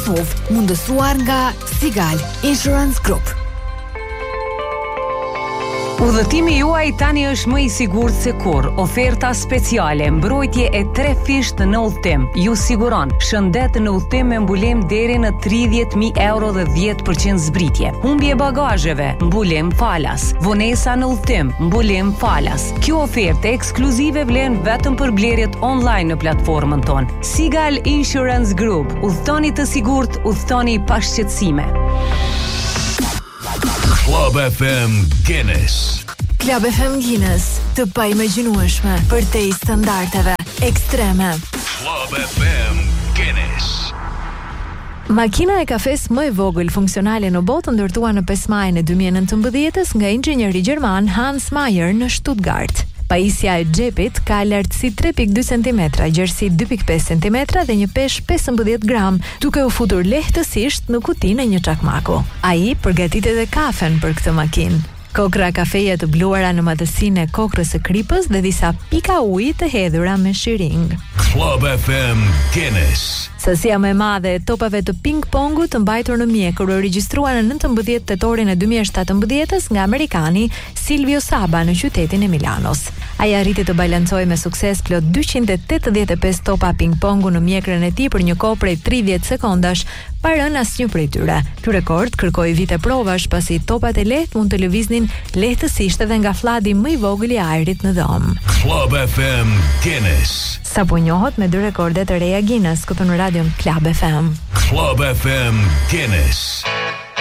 Kosovë, mundësuar nga Sigal Insurance Group. Udhëtimi juaj tani është më i sigurt se kurrë. Oferta speciale, mbrojtje e 3 fisht në udhëtim. Ju siguron shëndet në udhëtim me mbulem deri në 30.000 euro dhe 10% zbritje. Humbje bagazheve, mbulem falas. Vonesa në udhëtim, mbulem falas. Kjo ofertë ekskluzive vlen vetëm për blerjet online në platformën tonë. Sigal Insurance Group. Udhëtoni të sigurt, udhëtoni pa shqetësime. Club FM Guinness. Club FM Guinness, të paimagjinueshme për te i standardeve ekstreme. Club FM Guinness. Makina e kafes më e vogël funksionale në botë ndërtuar në 5 majin e 2019 nga inxhinieri gjerman Hans Meyer në Stuttgart. Pajisja e xhepit ka lartësi 3.2 cm, gjerësi 2.5 cm dhe një peshë 15 gram, duke u futur lehtësisht në kutinë e një çakmaku. Ai përgatitet e kafen për këtë makinë. Kokra kafeje të bluara në madhësinë e kokrës së kripës dhe disa pika uji të hedhura me shiring. Club FM Guinness. Sasia më e madhe e topave të ping-pongut të mbajtur në mjekur u regjistrua në 19 tetorin e 2017 nga amerikani Silvio Saba në qytetin e Milanos. Ai arriti të balancojë me sukses plot 285 topa ping-pongu në mjekrën e tij për një kohë prej 30 sekondash, pa rënë asnjë prej tyre. Ky rekord kërkoi vite provash pasi topat e lehtë mund të lëviznin lehtësisht edhe nga fladi më i vogël i ajrit në dhomë. Club FM Guinness. Sapo njohët me 2 rekorde të reja Guinness këtu në radion Club FM. Club FM Guinness.